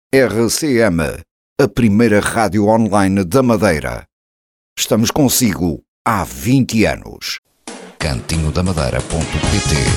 RCM, a primeira rádio online da Madeira. Estamos consigo há 20 anos. Cantinhodamadeira.pt